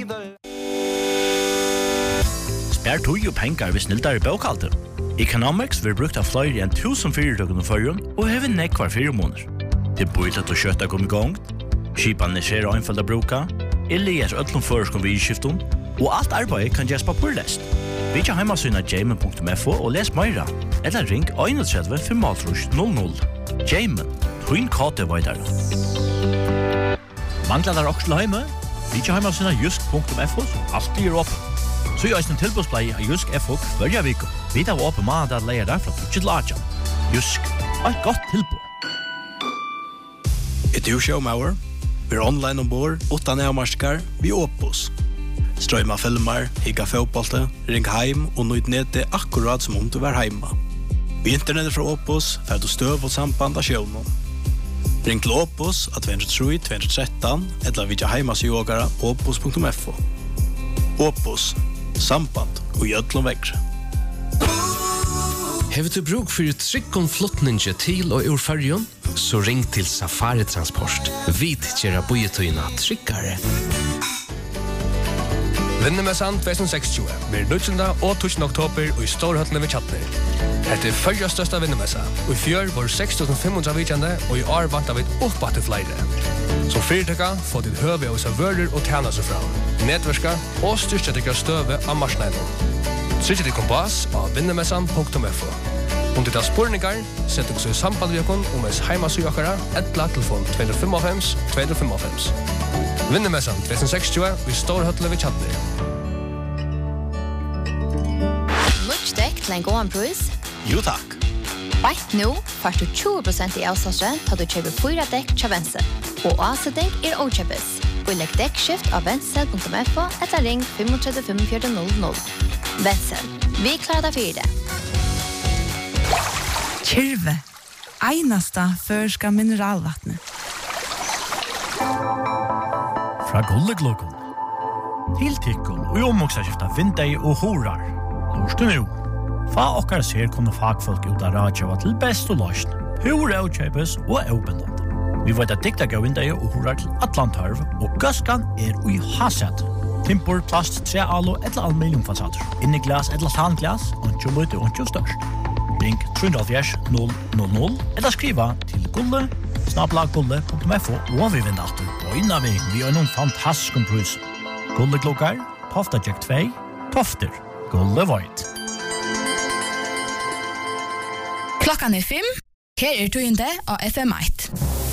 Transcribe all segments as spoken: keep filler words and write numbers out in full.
vidare. Spær tog og pengar ved snildare bókaldur. Economics vil brukt av flere enn tusen fyrirtøkken og førjun og hever nekvar fire måneder. Det bor til å kjøtta kom i gang, skipan er skjer og einfalda bruka, eller gjør ødlom føreskom vi i skiftum, og alt arbeid kan gjøres papurlest. Vi kan heimasyna jamen punktum f o og les meira, eller ring einogtretivu fem null null. Jamen, twin kate veidar. Manglar der også til heime? Vi kan heimasyna jusk punktum f o, som alltid er åpen. Så jeg er en tilbudsblei av Jusk F O hver vik. Vi tar åpen mandag at leier der fra tjugo til atten. Jusk, et godt tilbud. Er du showmauer? Vi er online ombord, utan avmarskar, vi er Opus. Strøyma filmer, higga fotbollte, ring heim og nøyd nede akkurat som om du var heima. Vi internettet fra Opus, for du støv og samband av sjånen. Ring til Opus av to tre to one three, eller vidja heimas i ågara opus punktum f o. Opus, samband og gjødlom vekre. Hever du bruk for tryggom flottninge til og ur ferjon? Så ring til Safari Transport. Vi tjera bojetøyna tryggare. Vinnemessan tjugo tjueseks blir nutjunda og tusen oktober og i Storhøtlen ved Tjatner. Dette er fyrja størsta vinnemessa, og i fjør var seks tusen fem hundre vikjande, og i år vant av et oppbatt til flere. Som fyrtøkka får ditt høve av servører og tjena seg fra, nedverska og styrkja til støve av marsneilen. Trykja til kompass av vinnemessan punktum f o. Om ditt har spurningar, sett dere så i samband med okon om ens heimasugakara, etla telefon to fem fem to fem fem. Vinnemessan tjugo tjueseks og i Storhøtlen ved Tjatner. Mutsdekk til en gåan prøys? Jo takk. Bætt nå får du tjue prosent i avståndsrent til du kjøper fyra dekk til Vensel. Og avsetning er åkjøpes. Og legg dekkskift av vensel punktum f o eller ring fem tre fem fem null null. Vensel. Vi klarer deg for det. Kyrve. Einasta førska mineralvattnet. Fra Gulleglokon. Til tikkun og omoksaskifta vindei og horar. Lorstu nu. Fa okkar ser kunne fagfolk ut av radjava til best og løsn. Hur avkjøpes og avbindende. Vi vet at dikta gav vindei og horar til Atlantarv, og gøskan er ui haset. Timpor, plast, trealo eller aluminiumfasader. Inni glas eller tanglas, og lute og størst. Ring tre null null null eller skriva til gulle snabla gulle punktum f o og vi vinner alltid på innavig vi har noen fantastisk prøys. Gulle klokkar, Tofta Jack two, Tofter, Gulle Void. Klokkan er fem. Her er tøyende av F M eitt.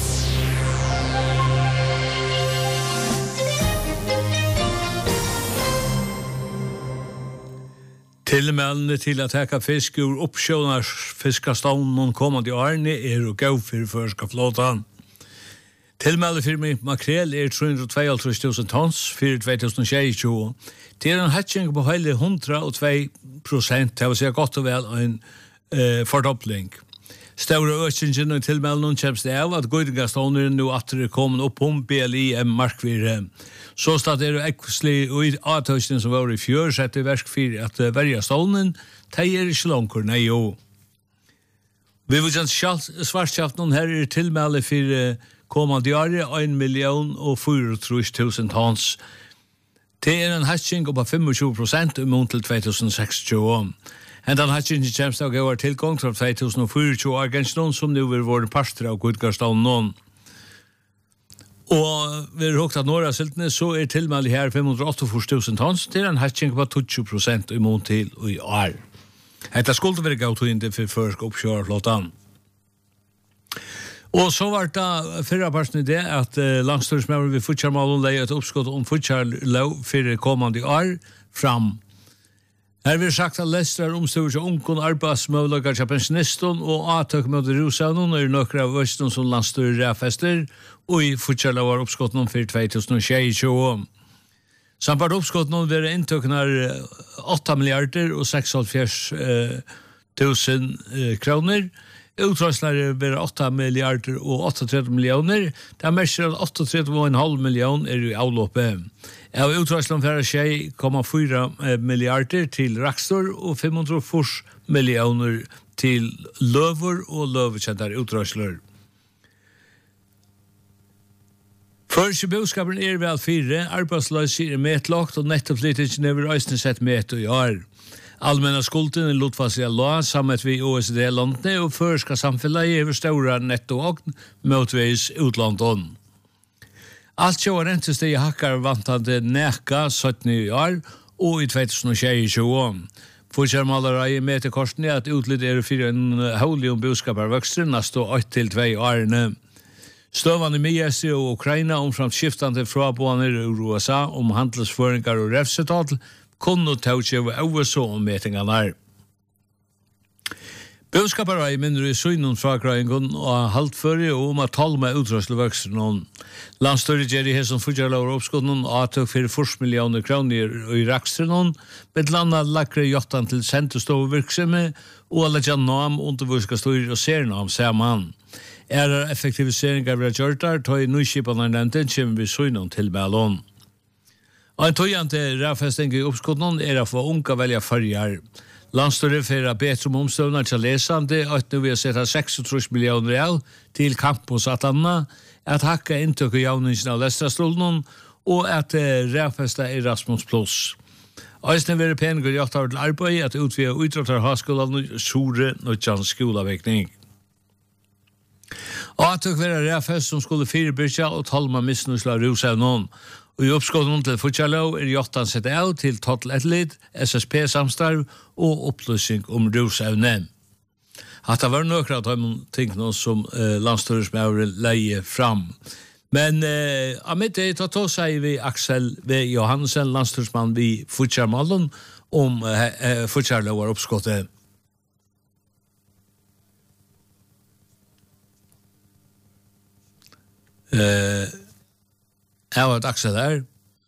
Tilmeldende til at hekka fisk ur oppsjånars fiskastånden kommande årene er og gav for førska flåtan. Tilmeldende firma makrel er tre hundre og tjuetre tusen tons for to tusen tjuesju. Det er en hatching på hele one hundred og two prosent, det vil si godt og vel en eh, fordobling. Stora ökningen och tillmälen kämps det av att godingastånden nu att det kommer upp om B L I M markvire. Så stad det är äcklig och i avtöjsten som var i fjör så att det verk för att värja stånden tejer inte långkor, nej jo. Vi vill inte svartschaft någon här är tillmäle för kommande år en miljon och fyra tusen tons. Det är en hatching på tjugofem procent om till two thousand sixteen. En den har ikke kjemst av gøyere tilgang fra two thousand fourteen agensjonen som nu vil være parster av godgarstånden. Og vi har hørt at några siltene så er tilmeldet her fem hundre og åttiofyra tusen tons til en hatching på twenty procent i mån til i år. Dette skulle være gav tog for først oppkjøreflåten. Og så var det fyrre parten i det at uh, langstørsmøver ved Futsjarmalen leier et oppskott om Futsjarlov for kommande år fram. Her vil sagt at Lester er omstøver til ungen arbeidsmøvlager til pensjonisten og avtøk med rusavnen er nøkker av Østen som landstører rævfester og i Futsjarlov var oppskotten for two thousand twenty. Samt oppskotten vil inntøkene åtta milliarder og seksoghalvfjerds tusen kroner. Utrøsler vil åtta milliarder og åttitre millioner. Det er mest at åttitre komma fem million er i avloppet. Av utrøslen for tjei komma fyra milliarder til Rakstor og fem hundre og fyrre millioner til løver og løvekjentar utrøsler. Første budskapen er vel fire, arbeidsløse er metlagt, og nettopflytingen er vel øyne sett met og år. Allmänna skulden er lotfast i alla, sammet vi O E C D-landene, og førska samfunnet er stora nettoogn motveis utlandet. Alt sjå rentesteg hakkar vantande neka sytten i år, og i tjugo tjugosju. Fortjærmalere i meterkorsen er at utlitt er for en holig om budskaparvøkstre neste åtte til to årene. Støvane i Midtøsten og Ukraina omframt skiftande fraboaner i U S A om handelsføringar og refsetal kunne ta utgjøve overså om metingene. Budskapere i mindre i synen fra Grøyngon og halvtførige og om at tale med utrøsselvøksten om landstøyre Jerry Hesson Fudjarlover oppskånden og at for fyrst millioner kroner i rakstren med landa lakre jottan til senterstovevirksomhet og alle gjennom undervurskastøyre og sernam sammen. Er effektiviseringar vi har gjort der, tog i nøyskipene nevnte, kommer vi synen til Bellon. Og en tøyante rævfesting i oppskånden er å få unga velja farger. Landstøyre fyrir betre om omstøvnar til lesande, at nu vi har sett seksogtrýss millioner av til campusatlanna, at hakka inntøk i javningen av Lestrastolen, og at rævfesta Erasmus Plus. Eisne vil penger gjort av til arbeid at utvida utrådtar haskolan Sore Nødjans skolavekning. Og at det var rævfest som skulle firebyrja og talma misnusla rusevnån. Og i oppskålen til Fudjalov er jottan sett av til total etterlid, S S P-samstarv og opplysning om rusevne. Hatta var nokre av de tingene som eh, landstøresmøver leie fram. Men eh, av mitt er tatt å sier vi Aksel V. Johansen, landstøresmann vi Fudjarmalen, om eh, Fudjalov var oppskåttet. Eh, jeg har et Aksel her.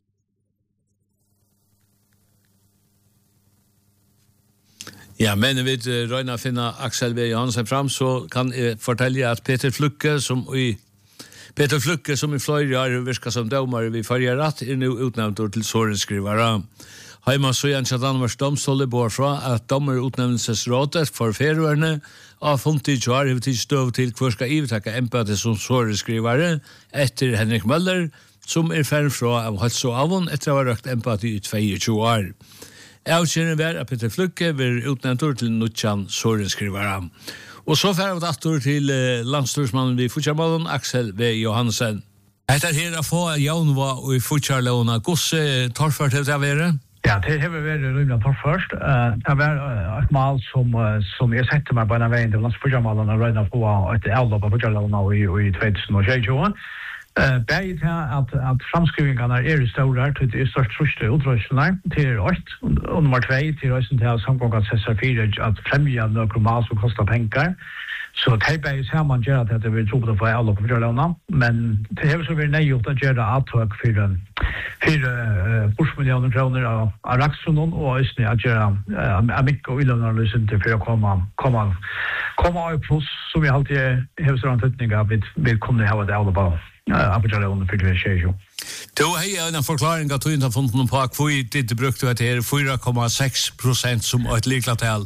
Ja, men vi uh, røyner å finne Aksel V. Johansen fram, så kan jeg fortelle at Peter Flukke, som i Peter Flukke, som i flere år virker som dommer vi forrige rett, er nå utnevnt til sorenskrivere. Heima så igjen til Danmarks domstol bor fra at dommerutnevnelsesrådet for ferøerne av funnet i tjuar har tid støv til hver skal ivetakka embedet som sorenskrivere etter Henrik Møller, som er ferdig fra av Hals og Avon etter å ha røkt embedet i tjueto år. Avkjøringen var at Peter Flukke vil utnevnt til Nødjan sorenskrivere. Og så ferdig vi datter til eh, landstorsmannen vi Fudjarmalen, Aksel V. Johansen. Etter her å få Jaunva og i Fudjarlåna, gosse torfart til det å være? Ja, det har vært rymlig for først. Uh, det var uh, et mal som, uh, som jeg sette meg på en veien til Landsfudjarmalen og røyne på et avløp av Fudjarlåna i, i tjueto tjugosju. Uh, Begge til at, at framskrivingene er store, til det er størst trusle utrustene til åtte, og nummer tve til røysen til samgången C S R fire at fremge noe mal som koster penger. Så det er ser man gjør at det vil tro på det for alle på Fudjarlåna, men det har så vært nøygjort å gjøre avtøk for fire uh, millioner kroner av, av Rakstrunon, og østene å gjøre uh, Amik og Ilønnerlysen til for å komme, komme, komme av pluss, som vi alltid har større antydning av, vi, vi kunne ha det alle på uh, Fudjarlåna for det skjer jo. Du har en forklaring at du ikke har funnet noen på hvor det brukte at det er fire komma seks prosent som et liklet til.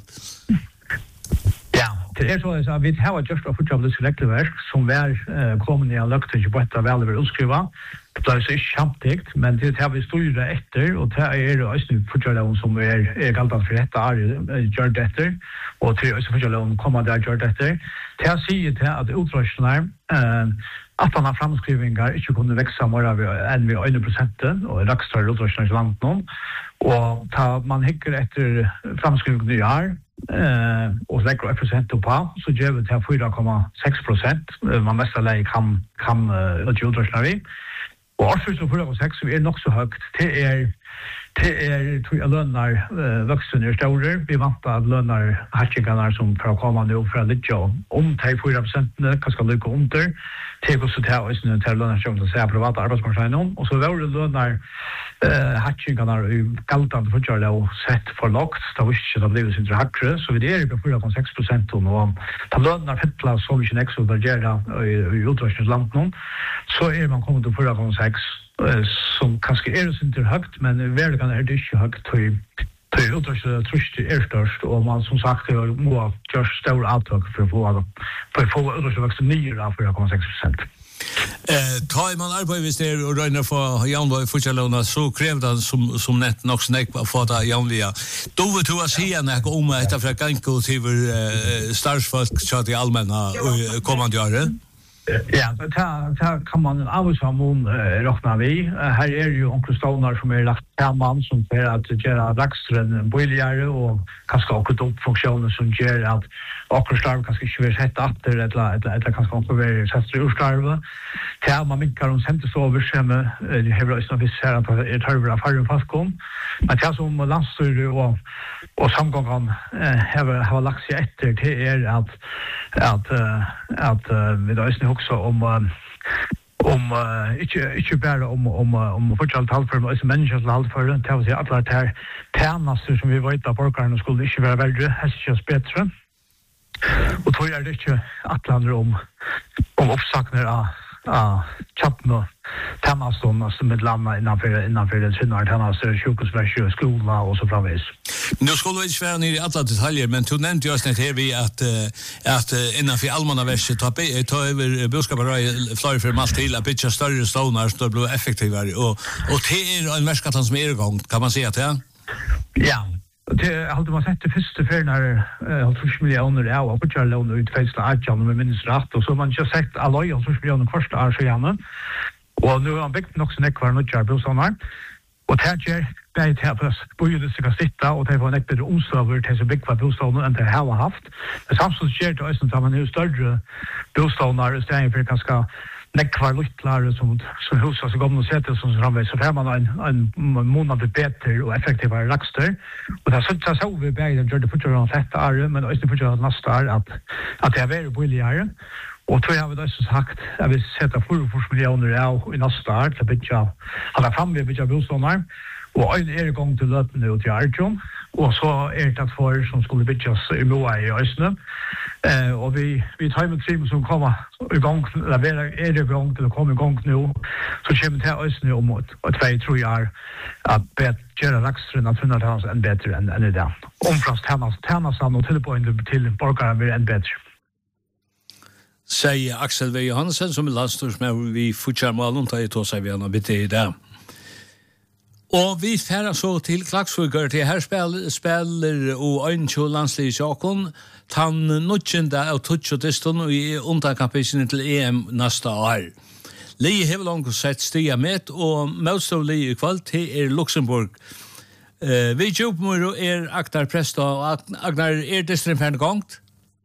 Ja, det er så at vi har gjort å fortsatt regelverk som er uh, kommet i en løkting på etter vel å utskrive. Det er så ikke kjempetikt, men det har vi styrer etter, og det er også fortsatt som er, er galt for dette er gjort etter, og det er også fortsatt kommer det er gjort etter. Det har sier til at utrustene uh, at han har framskrivinger ikke kunne vekse mer enn vi en prosent, og rakstrar utrustene i landet nå, og ta, man hikker etter framskrivingen i år, Uh, og legger ett prosent på, så gjør vi til fire komma seks prosent. Man mest leie kan, kan uh, utgjøre vi. Og årsvis og fire komma seks er nok så høyt. Det er, det er tror jeg lønner uh, voksen er større. Vi vant at lønner hatchingene som for å komme nå fra litt om til fire prosent, hva skal lykke under. Det er også til å til lønner som det ser private arbeidsmarkedet. Og så var det lønner Uh, hatchingene i galtene for å og sett for lagt, da var ikke det ble sin hakre, så vi er på fire komma seks prosent, og da lønner fettla så mye nekst og bergjere i, i utvarsningslandet, så er man kommet til fire komma seks, uh, som kanskje er sin høyt, men verden er det ikke høyt til Det är utrustning trust är störst och man som sagt må göra stora avtryck för att få för att få utrustning växte ner av fyra komma sex procent. Eh, tar man arbeid hvis det er og røyner for Janvøy fortjellene, så krever det som, som nett nok snakk på å få det Janvøya. Da vil du si en ek om etter fra Ganko til uh, startsfolk kjøtt i allmänna og kommande året? Ja, det kan man av og sammen uh, råkna vi. Uh, her er jo onkel Stånar som er lagt sammen, som for at gjøre dagstren bøyligere, og kanskje akkurat opp funksjoner som gjør at akkurat slarv kanskje ikke vil sette atter, eller, eller, eller kanskje akkurat vil sette urslarve. Til man minkar om sentes over, som uh, hever også visst her at det er tørver av fargen faskom. Men til som landstyret og, og samgången uh, har, har lagt seg etter, til er at, at, uh, at uh, vi da også också om om uh, inte inte bara om om om fortsatt halvför men också människor halvför det vill säga alla det här tjänster som vi vet att borgarna skulle inte vara värre helst just bättre och tror jag det inte att handla om om uppsaknar av av chatten tjänster som med landa innanför innanför den synnar tjänster sjukhusväsje skola och så framvis. Nu skulle vi inte svära ner i alla detaljer, men du nämnde just det här vi att, att innanför allmänna verset ta, ta över boskaparöj flyr för allt till att bygga större stånar så det blir effektivare. Och, och det är en verskatan som är igång, kan man säga till det? Ja. Det hade man sett det första för när halvtreds miljoner är och bygga lån ut fästa arjan med minst rätt och så man ju sett alla halvtreds miljoner första år så gärna. Och nu har han byggt också nekvar nu kör bostanar. Och det är det här för boende ska sitta och det var en bättre omsorg till så bygga bostaden än det har haft. Men samtidigt sker det också att man nu större bostader istället för ganska nekvar luttlar som som husar så gamla sätt som framväx så får man en en månad bättre och effektivare laxter. Och det så så vi bägge gör det för att sätta är men också för att nästa är att att det är väldigt billigare. Och tror jag det så sagt jag vill sätta för miljoner av i nästa år till bygga alla fram vi bygga bostäder och en är igång till löpen ut till Arjun och så är det för som skulle byggas i Moa i Ösnen eh och vi vi tar med team som kommer igång eller är det igång till att komma igång nu så kommer det Ösnen om ett och två tror jag att bättre laxren att finna det en bättre än än det omfrast hemma hemma samman till på in till borgarna blir en bättre. Säger Axel V. Johansen som är landstorsmed vi futjarmalen tar i tog sig vi han har bitt i det. Og vi færer så til Klaksvíkar til her spil, spiller og øyntjo landslig sjakon tann nødkjende av tutsjodiston og i underkampisen til E M neste år. Li hever langt sett stiga med og møtstov li i kvall til er Luxemburg. Uh, vi tjopmur er Aktar Presta og Agnar er distrin færne gongt?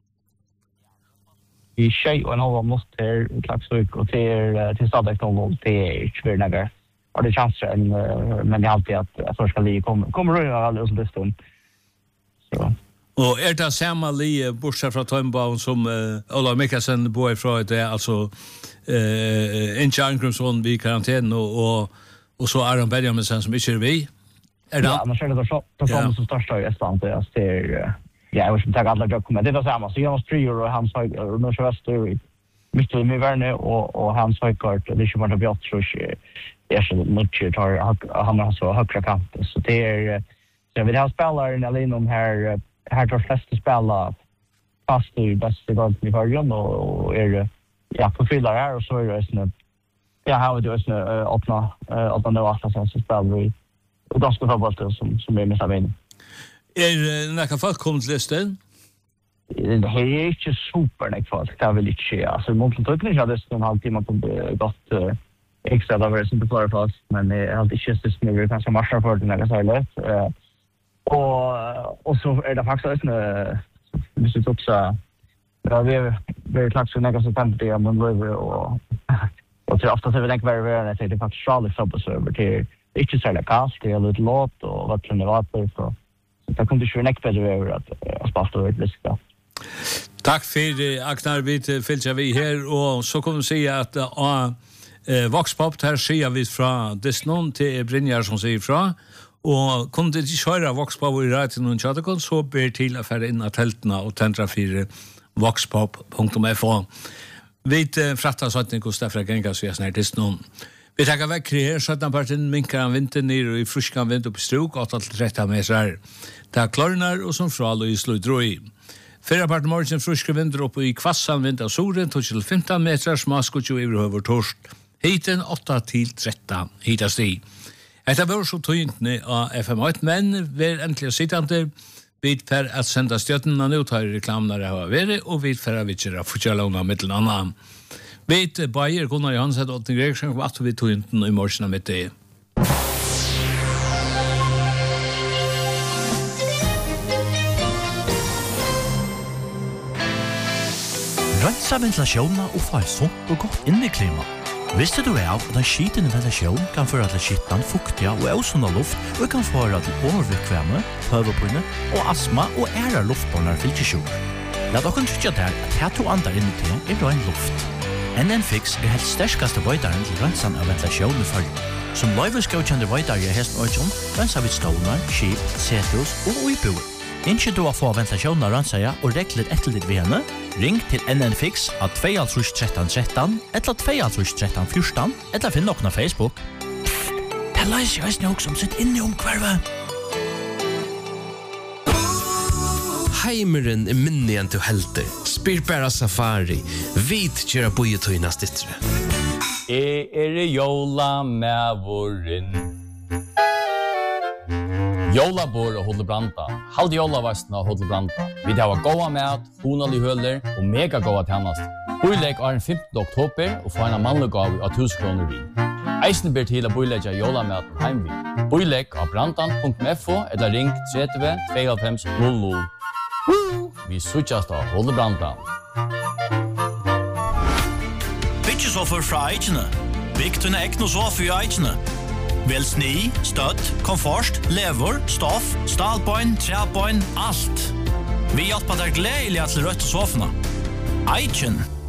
Vi tjej og en halv mått til Klaksvík og til, til Stadek og til Kvirnagar. Och det känns en men det är alltid att att så ska vi komma kommer röra alldeles som det stund. Så. Och är det samma li bortsett från Tombaum som uh, Ola Mikkelsen bor ifrån det alltså eh en Charngrumsson vi karantän och och och så Aron Benjaminsen som inte är vi. Är det? Ja, men själva så så kommer som största i Estland det är ja, jag vill ta alla jobb men det är samma så jag måste tre euro och han sa och nu så väster mitt i Värne och och han sa kort det är ju bara bjart så är så mycket tar han har så högra kant så det är så vi har spelare i Alinom här här tar flesta spela fast i bästa gång i början och är ja på fylla här och så är det snö ja har det också öppna öppna det vart så spelar vi och då ska vi ha bollen som som är med Savin. Är några folk kommer till listan? Det är inte super näck folk det vill inte ske alltså mot att inte hade en halv timme på gott extra där var det för oss men det har inte just det som vi kanske marsar för den där så lätt eh och och så är det faktiskt en visst det också ja vi vi klaxar några så tant det men vi och och så ofta så vi tänker very very det är faktiskt Charlie Subserver till det är inte så där kast det är lite låt och vad det var så det kunde ju näck bättre över att att spara det lite. Tack för Agnar vi fylgja vi här och så kommer vi säga att uh, Eh Voxpop här ser vi från Disnon till Brynjar som säger från och kom det inte köra Voxpop i rätten och chatta så ber till affär in att tältna och tentra för voxpop punkt f o. Vi frattar så att ni kostar för gänga så jag snart Disnon. Vi tar väck här så att parten minkar vintern ner i friskan vind upp strok att allt rätta med så här. Där klarnar och som från och i sludroi. Fyra part morgen fruske vinter oppe i kvassan vind av solen, tog til femton meter, smaskutjo i over torst. Hiten åtta til tretton hitast i. Etter var så tøyntene av F M åtte, men vi er endelig sittande. Vi for at senda støttene nå tar reklamene det har vært, og vi for at vi ikke har fortjallene mittelen annan. Vi Bayer Gunnar Johansen og Åtten Gregersen, og at vi tøyntene i morgen av mitt det. Rønsa ventilasjonen og få et sunt og godt inneklima. Visste du av at den skitende ventilasjonen kan føre til skittan, fuktiga og ausunda luft og kan føre til overvikvemme, høvepinne og astma og æra luftbornar fylkesjord. Lad okken tykkja der at her to andar inni til er rein luft. N N Fix er helt sterskaste vøydaren til rønsan av ventilasjonen i følge. Som løyveskjøkjande vøydar i hesten øyjon, rønsa vid stålar, skip, setus og uiboer. Innskje du å få ventilasjonen av rønsaja og reklet etter ditt ved henne, ring til N N Fix av två tre tre tre tre, eller två tre tre tre fjorton, eller finn nokna Facebook. Pfft, det leiser jeg snakk som sitt inne om kvarve. Heimeren er minne enn til helter. Spyr bare safari. Vit kjøra bojetøyna stittre. Jeg er jola med våren. Jolabor og Hodlebranta. Halde jolavastene av Hodlebranta. Vi har gåa mat, honalig høler og mega gåa tjennast. Boileg er den femtende oktober og får en mannlig gav av tusen kroner vi. Eisen ber til å boilegge jolamaten heimvi. Boileg av brantan punkt f o eller ring tretti to fem null null. Vi suttjast av Hodlebranta. Bytje så for fra eikene. Bygg tunne ekne så for eikene. Vel sni, støtt, komfort, lever, stoff, stalpoin, trepoin, alt. Vi hjelper deg gledelig til rødt sofna. Eiken